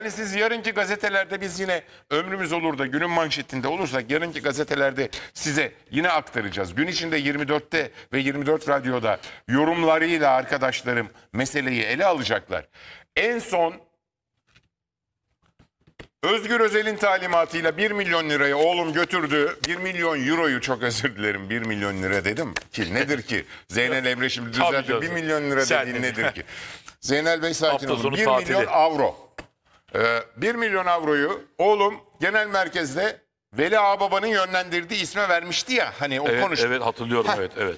Yani siz yarınki gazetelerde biz yine ömrümüz olur da günün manşetinde olursak yarınki gazetelerde size yine aktaracağız. Gün içinde 24'te ve 24 Radyo'da yorumlarıyla arkadaşlarım meseleyi ele alacaklar. En son Özgür Özel'in talimatıyla 1 milyon lirayı oğlum götürdü. 1 milyon euroyu çok özür dilerim 1 milyon lira dedim ki nedir ki? Zeynel Emre şimdi düzeltti 1 milyon lira dediğin nedir ki? Zeynel Bey sakin olun 1 milyon avro. 1 milyon avroyu oğlum genel merkezde Veli Ağababa'nın yönlendirdiği isme vermişti ya hani o Evet, konuştu. evet hatırlıyorum evet.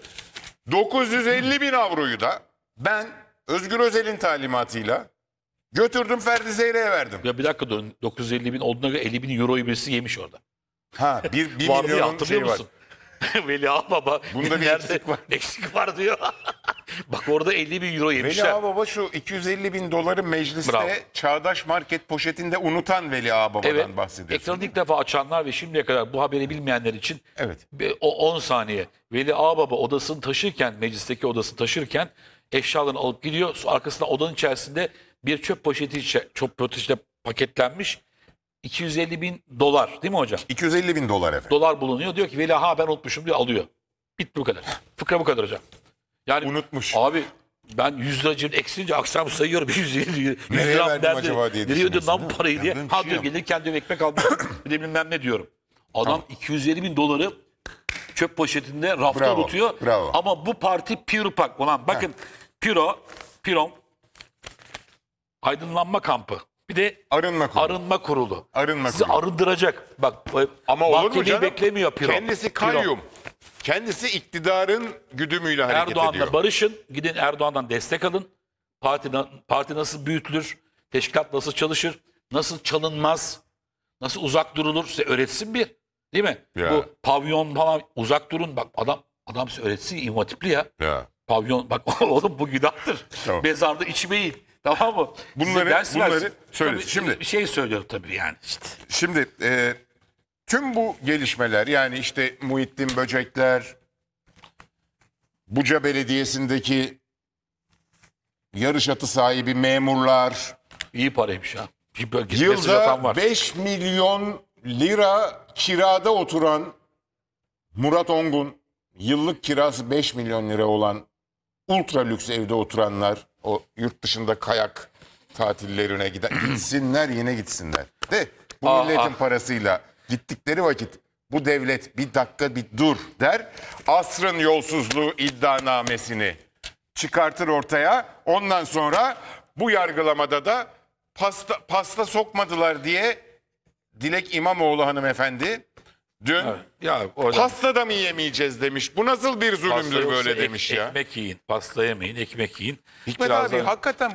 950 bin avroyu da ben Özgür Özel'in talimatıyla götürdüm Ferdi Zeyre'ye verdim. Ya bir dakika durun 950 bin olduğuna göre 50 bin euroyu birisi yemiş orada. Ha bir Var diye milyonun hatırlıyor şeyi var. musun? Veli Ağababa Bunda bir yerde eksik var. eksik var diyor. Bak orada 50 bin euro Veli yemişler. Ağababa şu 250 bin doları mecliste Bravo. Çağdaş Market poşetinde unutan Veli Ağababa'dan Evet, bahsediyorsun. ekranı ilk defa açanlar ve şimdiye kadar bu haberi bilmeyenler için Evet. o 10 saniye. Veli Ağababa odasını taşırken, meclisteki odasını taşırken eşyalarını alıp gidiyor. Arkasında odanın içerisinde bir çöp poşetiyle paketlenmiş 250 bin dolar değil mi hocam? 250 bin dolar efendim. Dolar bulunuyor. Diyor ki Veli ben unutmuşum diyor alıyor. Bitti bu kadar. Fıkra bu kadar hocam. Yani Unutmuş. Abi ben 100 lira cebimde eksince akşam sayıyorum 100 Nereye lira verdim acaba diye Nereye ödedin düşünüyorsun, lan değil mi? parayı diye. Ya ben bir Ha şey diyor yok. gelirken diyor ekmek aldım. Bir de bilmem ne diyorum. Adam 250 bin doları çöp poşetinde rafta Bravo, tutuyor. bravo. Ama bu parti Pirupak olan bakın Pirom aydınlanma kampı. Bir de Arınma kurulu. arınma kurulu. Arınma Sizi kurulu. arındıracak. Bak Ama olur mu mahkemeyi canım? beklemiyor Pirom. Kendisi Pirom. kayyum. Kendisi iktidarın güdümüyle hareket ediyor. Erdoğan'la barışın. Gidin Erdoğan'dan destek alın. Parti nasıl büyütülür? Teşkilat nasıl çalışır? Nasıl çalınmaz? Nasıl uzak durulur? Size öğretsin bir. Değil mi? Ya. Bu pavyon falan uzak durun. Bak adam size öğretsin. İmam Hatipli ya. Ya. Pavyon bak oğlum bu günahtır. Tamam. Mezarda içmeyin. Tamam mı? Bunları- Size ders bunları versin. söyle. Tabii, Şimdi- bir şey söylüyorum tabii yani işte. Şimdi tüm bu gelişmeler yani işte Muhittin Böcekler, Buca Belediyesi'ndeki yarış atı sahibi memurlar, İyi paraymış ha. Bir bölgesi mesaj atan yılda var. 5 milyon lira kirada oturan Murat Ongun, yıllık kirası 5 milyon lira olan ultra lüks evde oturanlar, o yurt dışında kayak tatillerine gitsinler yine gitsinler. De bu milletin parasıyla gittikleri vakit bu devlet bir dakika bir dur der. Asrın yolsuzluğu iddianamesini çıkartır ortaya. Ondan sonra bu yargılamada da pasta sokmadılar diye Dilek İmamoğlu hanımefendi dün Ya orada pasta da mı yemeyeceğiz demiş. Bu nasıl bir pasta zulümdür yoksa böyle demiş ya. Ekmek yiyin. Pasta yemeyin, ekmek yiyin. Hikmet Biraz abi da- hakikaten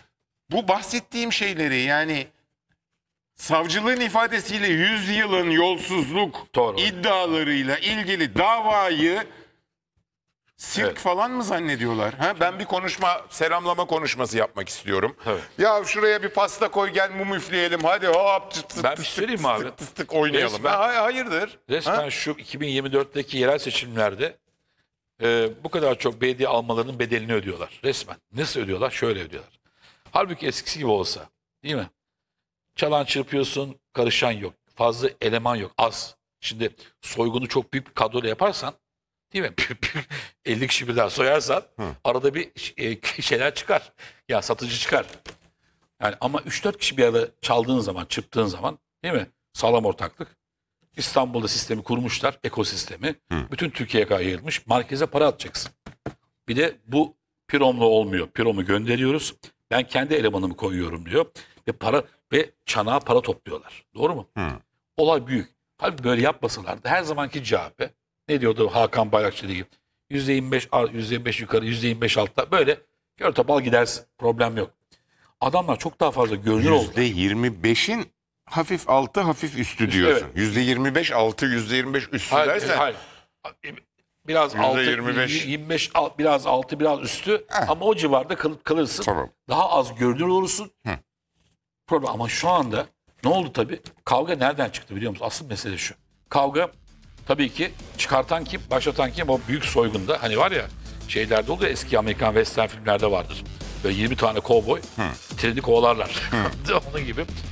bu bahsettiğim şeyleri yani savcılığın ifadesiyle 100 yılın yolsuzluk Doğru. iddialarıyla ilgili davayı sirk Evet. falan mı zannediyorlar? Ha? Ben bir selamlama konuşması yapmak istiyorum. Evet. Ya şuraya bir pasta koy gel mum üfleyelim hadi hop tık tık Ben bir tık şey söyleyeyim mi tık abi? tık tık tık oynayalım. Resmen- Hayırdır? Resmen Ha? şu 2024'teki yerel seçimlerde bu kadar çok belediye almalarının bedelini ödüyorlar. Resmen. Nasıl ödüyorlar? Şöyle ödüyorlar. Halbuki eskisi gibi olsa. Değil mi? Çalan çırpıyorsun, karışan yok. Fazla eleman yok. Az. Şimdi soygunu çok büyük bir kadroyla yaparsan değil mi? 50 kişi birden soyarsan arada bir şeyler çıkar. Ya satıcı çıkar. Yani ama 3-4 kişi bir arada çaldığın zaman, çırptığın zaman değil mi? Sağlam ortaklık. İstanbul'da sistemi kurmuşlar, ekosistemi. Bütün Türkiye'ye kadar yayılmış. Merkeze para atacaksın. Bir de bu Pirom'la olmuyor. Pirom'u gönderiyoruz. Ben kendi elemanımı koyuyorum diyor. Ve çanağa para topluyorlar. Doğru mu? Olay büyük. Halbuki böyle yapmasalardı her zamanki CHP ne diyordu Hakan Bayrakçı gibi %25 %25 yukarı %25 altta böyle gör topal gidersin. Problem yok. Adamlar çok daha fazla görünür oldu. %25'in hafif altı hafif üstü diyorsun. %25 altı %25 üstü dersen Hayır. Biraz altı, %25. 25 biraz altı, biraz üstü ama o civarda kalırsın. Tamam. Daha az görünür olursun. Problem ama şu anda ne oldu tabii? Kavga nereden çıktı biliyor musun? Asıl mesele şu. Kavga tabii ki çıkartan kim, başlatan kim? O büyük soygunda hani var ya şeylerde oluyor eski Amerikan western filmlerde vardır. Böyle 20 tane kovboy treni kovalarlar. Onun gibi.